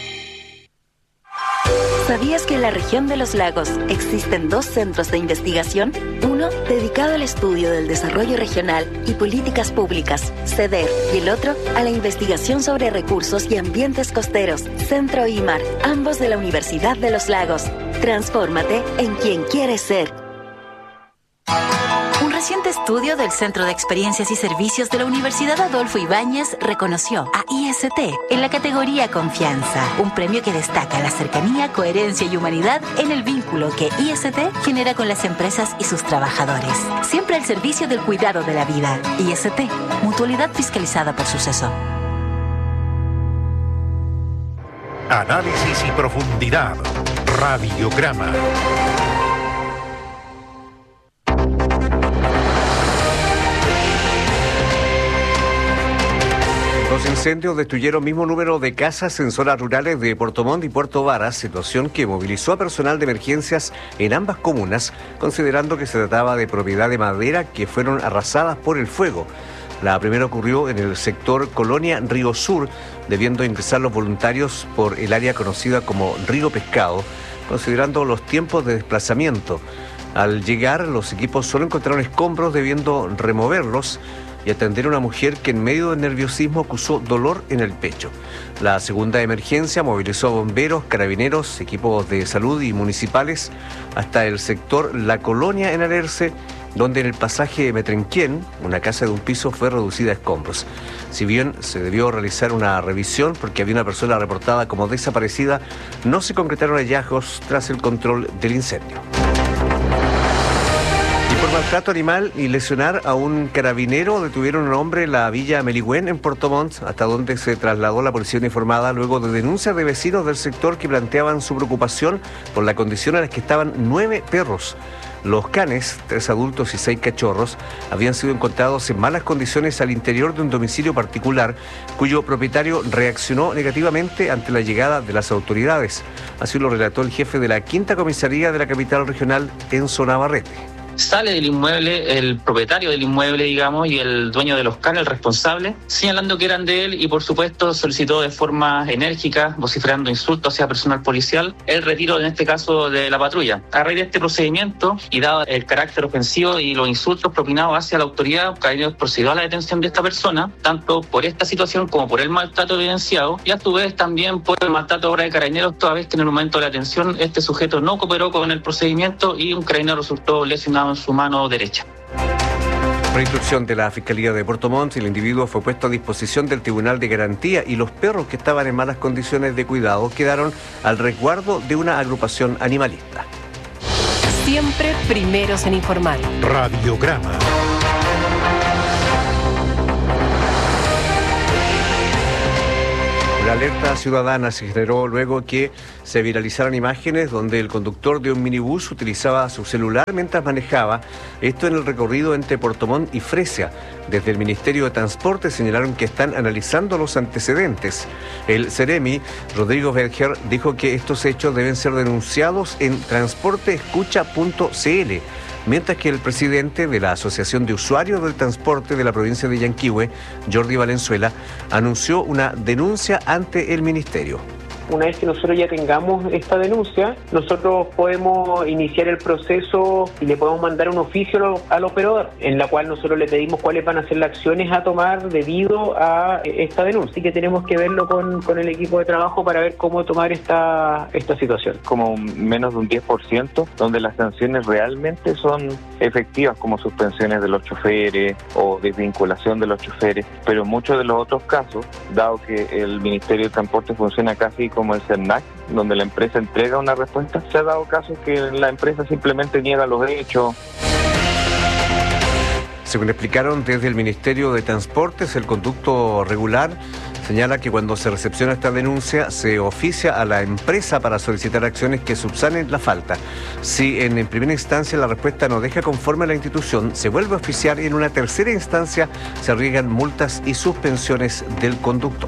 ¿Sabías que en la región de Los Lagos existen 2 centros de investigación? Uno dedicado al estudio del desarrollo regional y políticas públicas, CEDER, y el otro a la investigación sobre recursos y ambientes costeros, Centro IMAR, ambos de la Universidad de Los Lagos. Transfórmate en quien quieres ser. Un reciente estudio del Centro de Experiencias y Servicios de la Universidad Adolfo Ibáñez reconoció a IST en la categoría Confianza, un premio que destaca la cercanía, coherencia y humanidad en el vínculo que IST genera con las empresas y sus trabajadores. Siempre al servicio del cuidado de la vida. IST, mutualidad fiscalizada por Suceso. Análisis y profundidad. Radiograma. Los incendios destruyeron mismo número de casas en zonas rurales de Puerto Montt y Puerto Varas, situación que movilizó a personal de emergencias en ambas comunas, considerando que se trataba de propiedad de madera que fueron arrasadas por el fuego. La primera ocurrió en el sector Colonia Río Sur, debiendo ingresar los voluntarios por el área conocida como Río Pescado, considerando los tiempos de desplazamiento. Al llegar, los equipos solo encontraron escombros, debiendo removerlos y atender a una mujer que en medio del nerviosismo acusó dolor en el pecho. La segunda emergencia movilizó a bomberos, carabineros, equipos de salud y municipales hasta el sector La Colonia en Alerce, donde en el pasaje Metrenquén, una casa de un piso fue reducida a escombros. Si bien se debió realizar una revisión porque había una persona reportada como desaparecida, no se concretaron hallazgos tras el control del incendio. Y por maltrato animal y lesionar a un carabinero, detuvieron a un hombre en la villa Meligüén en Puerto Montt, hasta donde se trasladó la policía uniformada luego de denuncias de vecinos del sector que planteaban su preocupación por la condición en la que estaban 9 perros. Los canes, 3 adultos y 6 cachorros, habían sido encontrados en malas condiciones al interior de un domicilio particular, cuyo propietario reaccionó negativamente ante la llegada de las autoridades. Así lo relató el jefe de la 5ª comisaría de la capital regional, Enzo Navarrete. Sale del inmueble el propietario del inmueble, digamos, y el dueño de los canes, el responsable, señalando que eran de él y, por supuesto, solicitó de forma enérgica, vociferando insultos hacia personal policial, el retiro, en este caso, de la patrulla. A raíz de este procedimiento, y dado el carácter ofensivo y los insultos propinados hacia la autoridad, Carabineros procedió a la detención de esta persona, tanto por esta situación como por el maltrato evidenciado, y a su vez también por el maltrato a obra de Carabineros, toda vez que en el momento de la detención este sujeto no cooperó con el procedimiento y un carabinero resultó lesionado en su mano derecha. Por instrucción de la Fiscalía de Puerto Montt, el individuo fue puesto a disposición del Tribunal de Garantía y los perros que estaban en malas condiciones de cuidado quedaron al resguardo de una agrupación animalista. Siempre primeros en informar. Radiograma. La alerta ciudadana se generó luego que se viralizaran imágenes donde el conductor de un minibús utilizaba su celular mientras manejaba, esto en el recorrido entre Puerto Montt y Fresia. Desde el Ministerio de Transporte señalaron que están analizando los antecedentes. El Ceremi, Rodrigo Berger, dijo que estos hechos deben ser denunciados en transporteescucha.cl. Mientras que el presidente de la Asociación de Usuarios del Transporte de la provincia de Yanquihue, Jordi Valenzuela, anunció una denuncia ante el Ministerio. Una vez que nosotros ya tengamos esta denuncia, nosotros podemos iniciar el proceso y le podemos mandar un oficio al operador, en la cual nosotros le pedimos cuáles van a ser las acciones a tomar debido a esta denuncia. Así que tenemos que verlo con el equipo de trabajo para ver cómo tomar esta situación. Como menos de un 10%, donde las sanciones realmente son efectivas, como suspensiones de los choferes o desvinculación de los choferes, pero en muchos de los otros casos, dado que el Ministerio de Transporte funciona casi como el CERNAC, donde la empresa entrega una respuesta, se ha dado casos que la empresa simplemente niega los hechos. Según explicaron desde el Ministerio de Transportes, el conducto regular señala que cuando se recepciona esta denuncia se oficia a la empresa para solicitar acciones que subsanen la falta. Si en primera instancia la respuesta no deja conforme a la institución, se vuelve a oficiar y en una tercera instancia se arriesgan multas y suspensiones del conductor.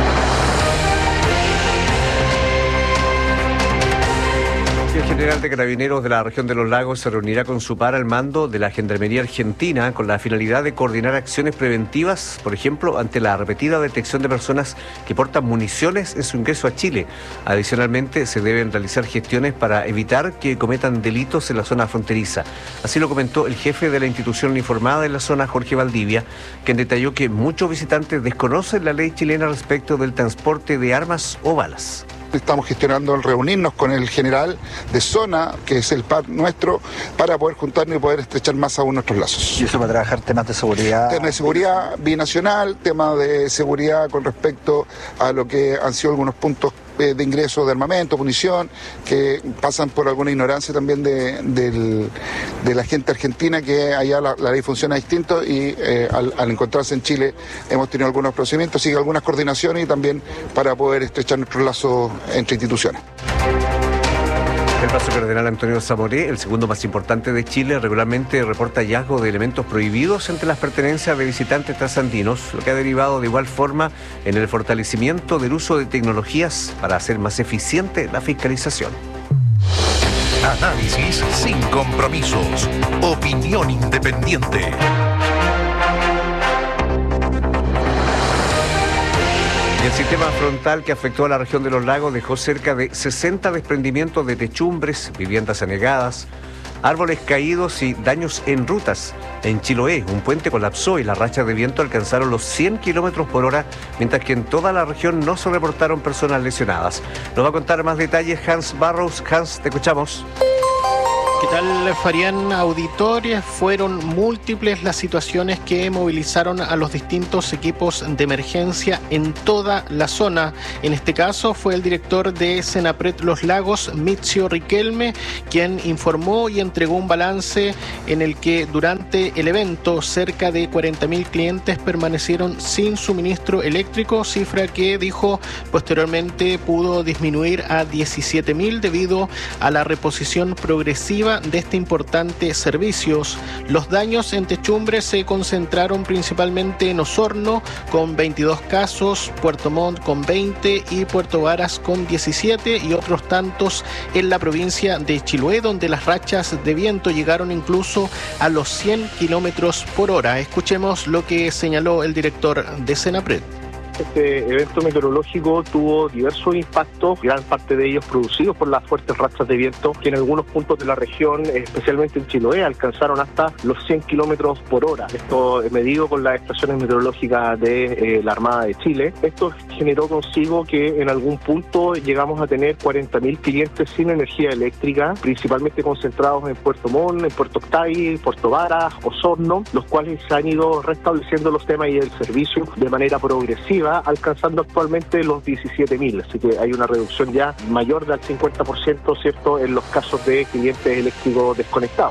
El general de Carabineros de la región de los Lagos se reunirá con su par al mando de la Gendarmería Argentina con la finalidad de coordinar acciones preventivas, por ejemplo, ante la repetida detección de personas que portan municiones en su ingreso a Chile. Adicionalmente, se deben realizar gestiones para evitar que cometan delitos en la zona fronteriza. Así lo comentó el jefe de la institución uniformada en la zona, Jorge Valdivia, quien detalló que muchos visitantes desconocen la ley chilena respecto del transporte de armas o balas. Estamos gestionando el reunirnos con el general de zona, que es el par nuestro, para poder juntarnos y poder estrechar más aún nuestros lazos. ¿Y eso va a trabajar temas de seguridad? Temas de seguridad binacional, temas de seguridad con respecto a lo que han sido algunos puntos de ingreso de armamento, munición, que pasan por alguna ignorancia también de la gente argentina, que allá la ley funciona distinto y al encontrarse en Chile hemos tenido algunos procedimientos, sigue algunas coordinaciones y también para poder estrechar nuestros lazos entre instituciones. El Paso Cardenal Antonio Zamoré, el segundo más importante de Chile, regularmente reporta hallazgo de elementos prohibidos entre las pertenencias de visitantes trasandinos, lo que ha derivado de igual forma en el fortalecimiento del uso de tecnologías para hacer más eficiente la fiscalización. Análisis sin compromisos. Opinión independiente. El sistema frontal que afectó a la región de los lagos dejó cerca de 60 desprendimientos de techumbres, viviendas anegadas, árboles caídos y daños en rutas. En Chiloé, un puente colapsó y las rachas de viento alcanzaron los 100 kilómetros por hora, mientras que en toda la región no se reportaron personas lesionadas. Nos va a contar más detalles Hans Barrows. Hans, te escuchamos. ¿Qué tal, Fabián? Auditores, fueron múltiples las situaciones que movilizaron a los distintos equipos de emergencia en toda la zona. En este caso fue el director de Senapred Los Lagos, Mitzio Riquelme, quien informó y entregó un balance en el que durante el evento cerca de 40.000 clientes permanecieron sin suministro eléctrico, cifra que dijo posteriormente pudo disminuir a 17.000 debido a la reposición progresiva de este importante servicios. Los daños en Techumbre se concentraron principalmente en Osorno con 22 casos, Puerto Montt con 20 y Puerto Varas con 17 y otros tantos en la provincia de Chiloé, donde las rachas de viento llegaron incluso a los 100 kilómetros por hora. Escuchemos lo que señaló el director de Senapred. Este evento meteorológico tuvo diversos impactos, gran parte de ellos producidos por las fuertes rachas de viento que en algunos puntos de la región, especialmente en Chiloé, alcanzaron hasta los 100 kilómetros por hora. Esto medido con las estaciones meteorológicas de la Armada de Chile. Esto generó consigo que en algún punto llegamos a tener 40.000 clientes sin energía eléctrica, principalmente concentrados en Puerto Montt, en Puerto Octay, Puerto Varas, Osorno, los cuales se han ido restableciendo los temas y el servicio de manera progresiva, alcanzando actualmente los 17.000, así que hay una reducción ya mayor del 50%, ¿cierto?, en los casos de clientes eléctricos desconectados.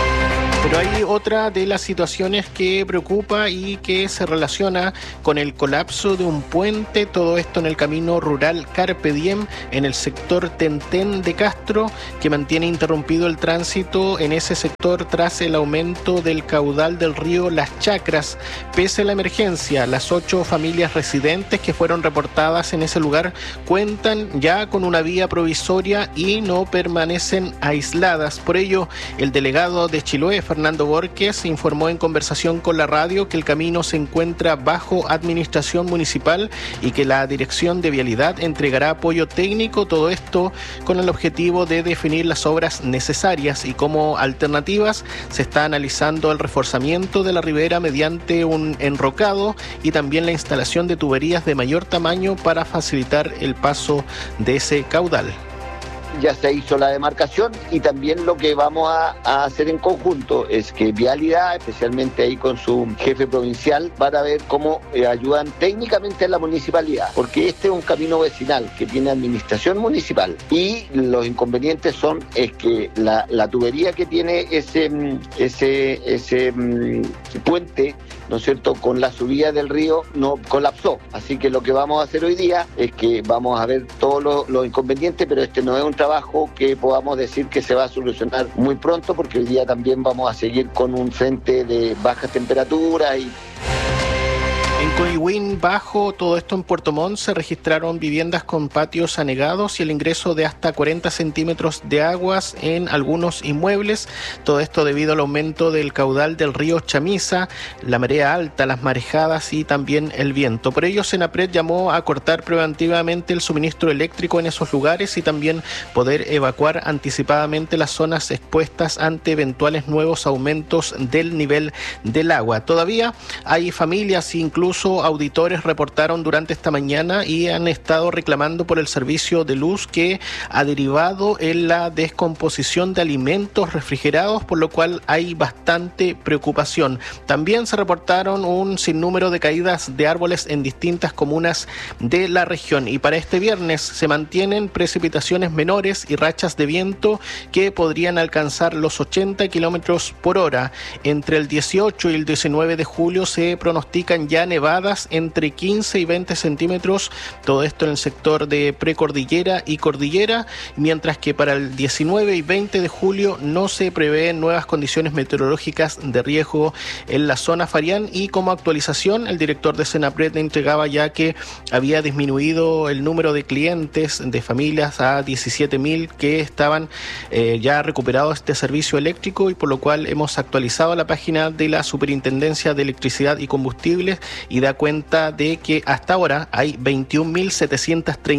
Pero hay otra de las situaciones que preocupa y que se relaciona con el colapso de un puente, todo esto en el camino rural Carpe Diem, en el sector Tentén de Castro, que mantiene interrumpido el tránsito en ese sector tras el aumento del caudal del río Las Chacras. Pese a la emergencia, las 8 familias residentes que fueron reportadas en ese lugar cuentan ya con una vía provisoria y no permanecen aisladas. Por ello, el delegado de Chiloé, Fernando Borges, informó en conversación con la radio que el camino se encuentra bajo administración municipal y que la Dirección de Vialidad entregará apoyo técnico, todo esto con el objetivo de definir las obras necesarias, y como alternativas se está analizando el reforzamiento de la ribera mediante un enrocado y también la instalación de tuberías de mayor tamaño para facilitar el paso de ese caudal. Ya se hizo la demarcación y también lo que vamos a hacer en conjunto es que Vialidad, especialmente ahí con su jefe provincial, van a ver cómo ayudan técnicamente a la municipalidad, porque este es un camino vecinal que tiene administración municipal y los inconvenientes son es que la tubería que tiene ese puente, ¿no es cierto?, con la subida del río no colapsó. Así que lo que vamos a hacer hoy día es que vamos a ver todos los inconvenientes, pero este no es un trabajo que podamos decir que se va a solucionar muy pronto, porque hoy día también vamos a seguir con un frente de bajas temperaturas y... En Coihuín Bajo, todo esto en Puerto Montt, se registraron viviendas con patios anegados y el ingreso de hasta 40 centímetros de aguas en algunos inmuebles. Todo esto debido al aumento del caudal del río Chamisa, la marea alta, las marejadas y también el viento. Por ello, Senapred llamó a cortar preventivamente el suministro eléctrico en esos lugares y también poder evacuar anticipadamente las zonas expuestas ante eventuales nuevos aumentos del nivel del agua. Todavía hay familias, incluso auditores, reportaron durante esta mañana y han estado reclamando por el servicio de luz que ha derivado en la descomposición de alimentos refrigerados, por lo cual hay bastante preocupación. También se reportaron un sinnúmero de caídas de árboles en distintas comunas de la región y para este viernes se mantienen precipitaciones menores y rachas de viento que podrían alcanzar los 80 kilómetros por hora. Entre el 18 y el 19 de julio se pronostican ya nevadas entre 15 y 20 centímetros, todo esto en el sector de precordillera y cordillera, mientras que para el 19 y 20 de julio no se prevén nuevas condiciones meteorológicas de riesgo en la zona Farián. Y como actualización, el director de Senapred entregaba ya que había disminuido el número de clientes de familias a 17.000 que estaban ya recuperados este servicio eléctrico, y por lo cual hemos actualizado la página de la Superintendencia de Electricidad y Combustibles y da cuenta de que hasta ahora hay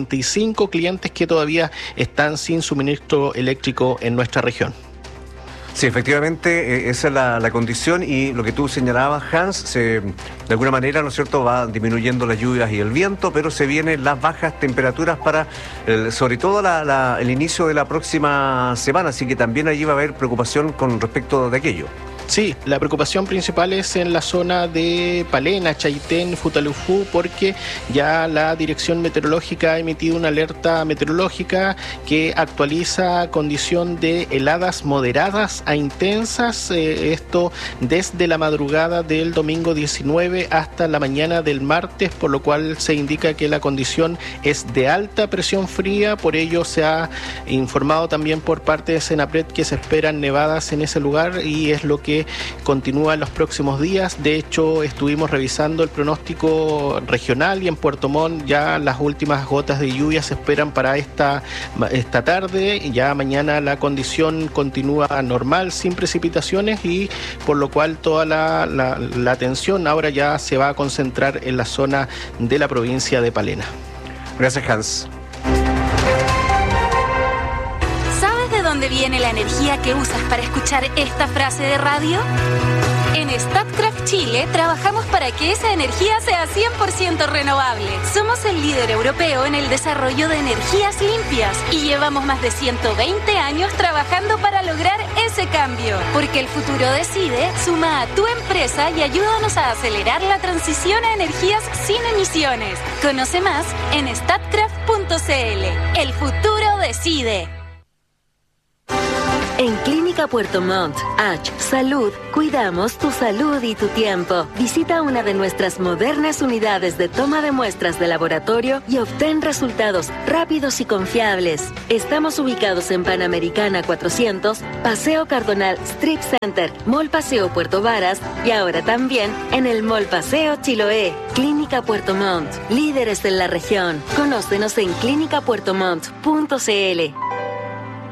21.735 clientes que todavía están sin suministro eléctrico en nuestra región. Sí, efectivamente, esa es la condición, y lo que tú señalabas, Hans, de alguna manera, ¿no es cierto?, va disminuyendo las lluvias y el viento, pero se vienen las bajas temperaturas para, sobre todo, el inicio de la próxima semana, así que también allí va a haber preocupación con respecto de aquello. Sí, la preocupación principal es en la zona de Palena, Chaitén, Futalufú, porque ya la Dirección Meteorológica ha emitido una alerta meteorológica que actualiza condición de heladas moderadas a intensas, esto desde la madrugada del domingo 19 hasta la mañana del martes, por lo cual se indica que la condición es de alta presión fría. Por ello se ha informado también por parte de Senapred que se esperan nevadas en ese lugar, y es lo que continúa en los próximos días. De hecho, estuvimos revisando el pronóstico regional y en Puerto Montt ya las últimas gotas de lluvia se esperan para esta tarde. Ya mañana la condición continúa normal, sin precipitaciones, y por lo cual toda la atención ahora ya se va a concentrar en la zona de la provincia de Palena. Gracias, Hans. ¿Dónde viene la energía que usas para escuchar esta frase de radio? En Statkraft Chile trabajamos para que esa energía sea 100% renovable. Somos el líder europeo en el desarrollo de energías limpias y llevamos más de 120 años trabajando para lograr ese cambio. Porque el futuro decide, suma a tu empresa y ayúdanos a acelerar la transición a energías sin emisiones. Conoce más en statkraft.cl. El futuro decide. En Clínica Puerto Montt, Salud, cuidamos tu salud y tu tiempo. Visita una de nuestras modernas unidades de toma de muestras de laboratorio y obtén resultados rápidos y confiables. Estamos ubicados en Panamericana 400, Paseo Cardonal Strip Center, Mall Paseo Puerto Varas y ahora también en el Mall Paseo Chiloé. Clínica Puerto Montt, líderes en la región. Conócenos en clinicapuertomont.cl.